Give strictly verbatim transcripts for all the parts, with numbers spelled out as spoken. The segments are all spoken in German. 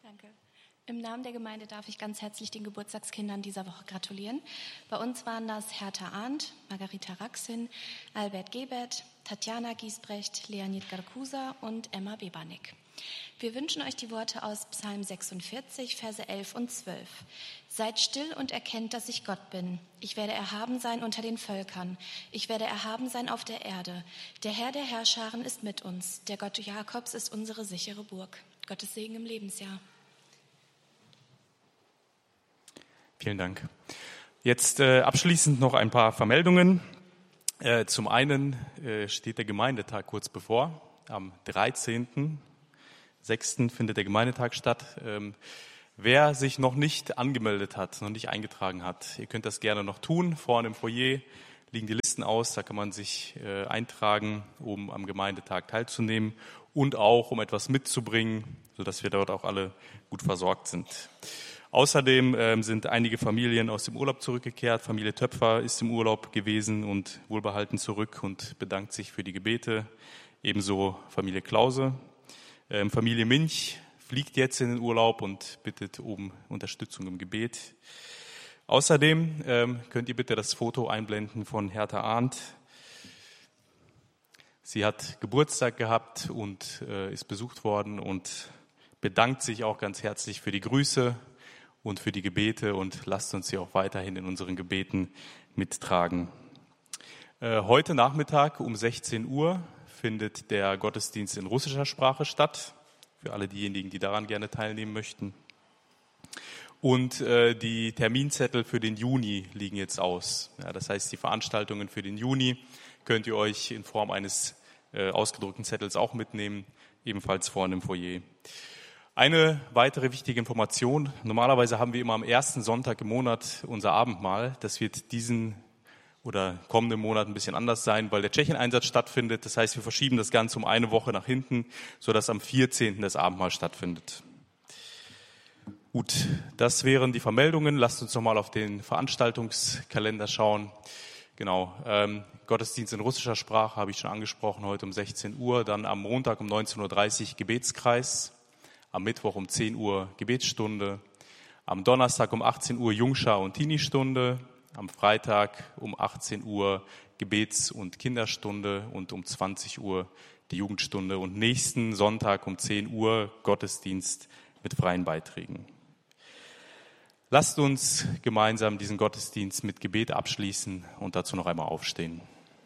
Danke. Im Namen der Gemeinde darf ich ganz herzlich den Geburtstagskindern dieser Woche gratulieren. Bei uns waren das Hertha Arndt, Margarita Raxin, Albert Gebert, Tatjana Giesbrecht, Leonid Garkusa und Emma Webernick. Wir wünschen euch die Worte aus Psalm sechsundvierzig, Verse elf und zwölf. Seid still und erkennt, dass ich Gott bin. Ich werde erhaben sein unter den Völkern. Ich werde erhaben sein auf der Erde. Der Herr der Herrscharen ist mit uns. Der Gott Jakobs ist unsere sichere Burg. Gottes Segen im Lebensjahr. Vielen Dank. Jetzt äh, abschließend noch ein paar Vermeldungen. Äh, zum einen äh, steht der Gemeindetag kurz bevor. Am dreizehnten sechsten findet der Gemeindetag statt. Ähm, wer sich noch nicht angemeldet hat, noch nicht eingetragen hat, ihr könnt das gerne noch tun. Vorne im Foyer liegen die Listen aus, da kann man sich äh, eintragen, um am Gemeindetag teilzunehmen und auch um etwas mitzubringen, sodass wir dort auch alle gut versorgt sind. Außerdem ähm, sind einige Familien aus dem Urlaub zurückgekehrt. Familie Töpfer ist im Urlaub gewesen und wohlbehalten zurück und bedankt sich für die Gebete. Ebenso Familie Klause. Ähm, Familie Minch fliegt jetzt in den Urlaub und bittet um Unterstützung im Gebet. Außerdem ähm, könnt ihr bitte das Foto einblenden von Hertha Arndt. Sie hat Geburtstag gehabt und äh, ist besucht worden und bedankt sich auch ganz herzlich für die Grüße und für die Gebete und lasst uns sie auch weiterhin in unseren Gebeten mittragen. Äh, heute Nachmittag um sechzehn Uhr findet der Gottesdienst in russischer Sprache statt, für alle diejenigen, die daran gerne teilnehmen möchten. Und äh, die Terminzettel für den Juni liegen jetzt aus. Ja, das heißt, die Veranstaltungen für den Juni könnt ihr euch in Form eines äh, ausgedruckten Zettels auch mitnehmen, ebenfalls vorne im Foyer. Eine weitere wichtige Information. Normalerweise haben wir immer am ersten Sonntag im Monat unser Abendmahl. Das wird diesen oder kommenden Monat ein bisschen anders sein, weil der Tschechien-Einsatz stattfindet. Das heißt, wir verschieben das Ganze um eine Woche nach hinten, sodass am vierzehnten das Abendmahl stattfindet. Gut, das wären die Vermeldungen. Lasst uns nochmal auf den Veranstaltungskalender schauen. Genau, ähm, Gottesdienst in russischer Sprache habe ich schon angesprochen, heute um sechzehn Uhr. Dann am Montag um neunzehn Uhr dreißig Gebetskreis. Am Mittwoch um zehn Uhr Gebetsstunde, am Donnerstag um achtzehn Uhr Jungschar- und Teenie-Stunde, am Freitag um achtzehn Uhr Gebets- und Kinderstunde und um zwanzig Uhr die Jugendstunde und nächsten Sonntag um zehn Uhr Gottesdienst mit freien Beiträgen. Lasst uns gemeinsam diesen Gottesdienst mit Gebet abschließen und dazu noch einmal aufstehen.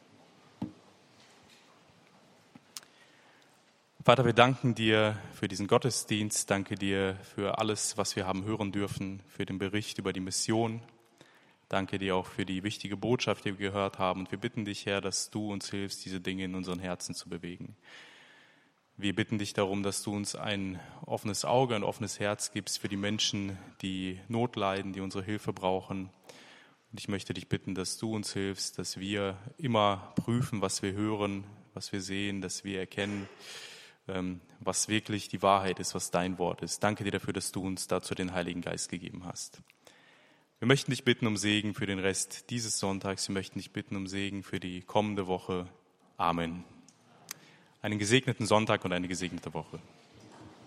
Vater, wir danken dir für diesen Gottesdienst, danke dir für alles, was wir haben hören dürfen, für den Bericht über die Mission. Danke dir auch für die wichtige Botschaft, die wir gehört haben. Und wir bitten dich, Herr, dass du uns hilfst, diese Dinge in unseren Herzen zu bewegen. Wir bitten dich darum, dass du uns ein offenes Auge, ein offenes Herz gibst für die Menschen, die Not leiden, die unsere Hilfe brauchen. Und ich möchte dich bitten, dass du uns hilfst, dass wir immer prüfen, was wir hören, was wir sehen, dass wir erkennen, was wirklich die Wahrheit ist, was dein Wort ist. Danke dir dafür, dass du uns dazu den Heiligen Geist gegeben hast. Wir möchten dich bitten um Segen für den Rest dieses Sonntags. Wir möchten dich bitten um Segen für die kommende Woche. Amen. Einen gesegneten Sonntag und eine gesegnete Woche.